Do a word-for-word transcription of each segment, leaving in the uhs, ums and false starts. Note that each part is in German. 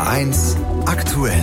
eins aktuell.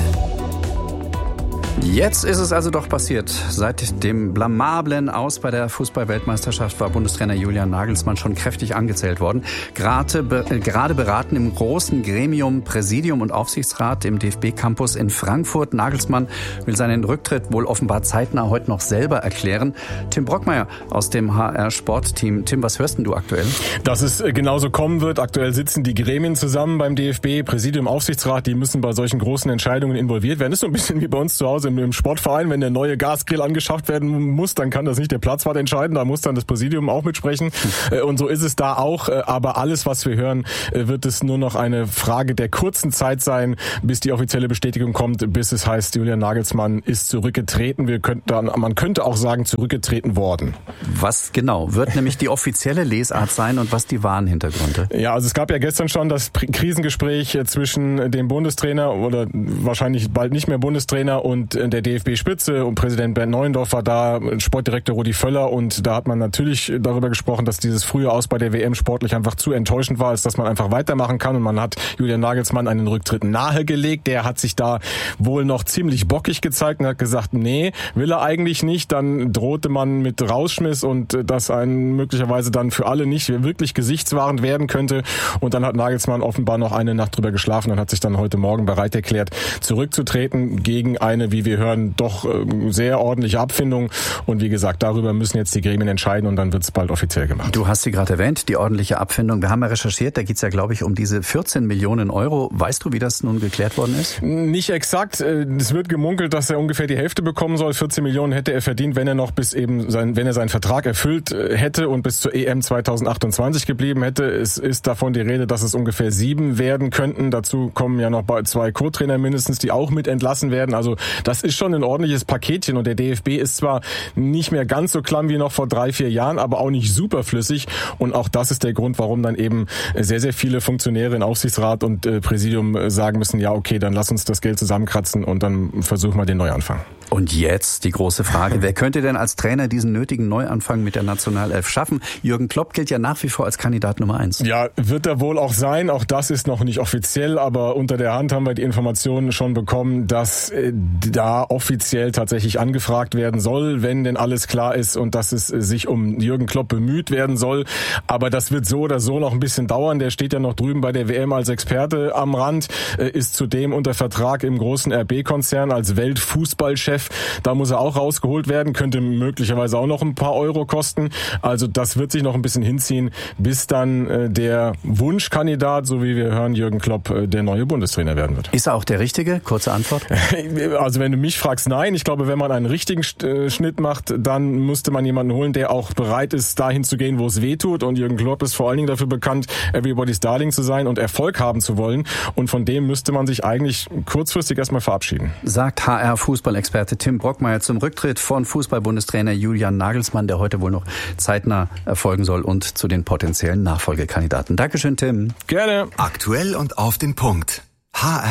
Jetzt ist es also doch passiert. Seit dem blamablen Aus bei der Fußball-Weltmeisterschaft war Bundestrainer Julian Nagelsmann schon kräftig angezählt worden. Gerade, äh, gerade beraten im großen Gremium Präsidium und Aufsichtsrat im D F B-Campus in Frankfurt. Nagelsmann will seinen Rücktritt wohl offenbar zeitnah heute noch selber erklären. Tim Brockmeier aus dem H R-Sportteam. Tim, was hörst denn du aktuell? Dass es genauso kommen wird. Aktuell sitzen die Gremien zusammen beim D F B, Präsidium, Aufsichtsrat. Die müssen bei solchen großen Entscheidungen involviert werden. Das ist so ein bisschen wie bei uns zu Hause im Sportverein, wenn der neue Gasgrill angeschafft werden muss, dann kann das nicht der Platzwart entscheiden, da muss dann das Präsidium auch mitsprechen. Und so ist es da auch. Aber alles, was wir hören, wird es nur noch eine Frage der kurzen Zeit sein, bis die offizielle Bestätigung kommt, bis es heißt, Julian Nagelsmann ist zurückgetreten. Wir könnten, man könnte auch sagen, zurückgetreten worden. Was genau wird nämlich die offizielle Lesart sein und was die wahren Hintergründe? Ja, also es gab ja gestern schon das Krisengespräch zwischen dem Bundestrainer oder wahrscheinlich bald nicht mehr Bundestrainer und der D F B-Spitze und Präsident Bernd Neuendorf war da, Sportdirektor Rudi Völler, und da hat man natürlich darüber gesprochen, dass dieses frühe Aus bei der W M sportlich einfach zu enttäuschend war, als dass man einfach weitermachen kann, und man hat Julian Nagelsmann einen Rücktritt nahegelegt. Der hat sich da wohl noch ziemlich bockig gezeigt und hat gesagt, nee, will er eigentlich nicht. Dann drohte man mit Rausschmiss und dass ein möglicherweise dann für alle nicht wirklich gesichtswahrend werden könnte, und dann hat Nagelsmann offenbar noch eine Nacht drüber geschlafen und hat sich dann heute Morgen bereit erklärt, zurückzutreten gegen eine, wie wir hören, doch sehr ordentliche Abfindung. Und wie gesagt, darüber müssen jetzt die Gremien entscheiden und dann wird es bald offiziell gemacht. Du hast sie gerade erwähnt, die ordentliche Abfindung. Wir haben ja recherchiert, da geht es ja, glaube ich, um diese vierzehn Millionen Euro. Weißt du, wie das nun geklärt worden ist? Nicht exakt. Es wird gemunkelt, dass er ungefähr die Hälfte bekommen soll. vierzehn Millionen hätte er verdient, wenn er noch bis eben sein, wenn er seinen Vertrag erfüllt hätte und bis zur E M zwanzig achtundzwanzig geblieben hätte. Es ist davon die Rede, dass es ungefähr sieben werden könnten. Dazu kommen ja noch zwei Co-Trainer mindestens, die auch mit entlassen werden. Also das ist schon ein ordentliches Paketchen, und der D F B ist zwar nicht mehr ganz so klamm wie noch vor drei, vier Jahren, aber auch nicht superflüssig, und auch das ist der Grund, warum dann eben sehr, sehr viele Funktionäre in Aufsichtsrat und äh, Präsidium sagen müssen, ja okay, dann lass uns das Geld zusammenkratzen und dann versuchen wir den Neuanfang. Und jetzt die große Frage, wer könnte denn als Trainer diesen nötigen Neuanfang mit der Nationalelf schaffen? Jürgen Klopp gilt ja nach wie vor als Kandidat Nummer eins. Ja, wird er wohl auch sein. Auch das ist noch nicht offiziell, aber unter der Hand haben wir die Informationen schon bekommen, dass äh, da offiziell tatsächlich angefragt werden soll, wenn denn alles klar ist, und dass es sich um Jürgen Klopp bemüht werden soll. Aber das wird so oder so noch ein bisschen dauern. Der steht ja noch drüben bei der W M als Experte am Rand, äh, ist zudem unter Vertrag im großen R B-Konzern als Weltfußballchef. Da muss er auch rausgeholt werden, könnte möglicherweise auch noch ein paar Euro kosten. Also das wird sich noch ein bisschen hinziehen, bis dann äh, der Wunschkandidat, so wie wir hören, Jürgen Klopp, äh, der neue Bundestrainer werden wird. Ist er auch der Richtige? Kurze Antwort. Also wenn du mich fragst, nein. Ich glaube, wenn man einen richtigen Schnitt macht, dann müsste man jemanden holen, der auch bereit ist, dahin zu gehen, wo es weh tut. Und Jürgen Klopp ist vor allen Dingen dafür bekannt, Everybody's Darling zu sein und Erfolg haben zu wollen. Und von dem müsste man sich eigentlich kurzfristig erstmal verabschieden. Sagt H R-Fußballexperte Tim Brockmeier zum Rücktritt von Fußball-Bundestrainer Julian Nagelsmann, der heute wohl noch zeitnah erfolgen soll, und zu den potenziellen Nachfolgekandidaten. Dankeschön, Tim. Gerne. Aktuell und auf den Punkt. H R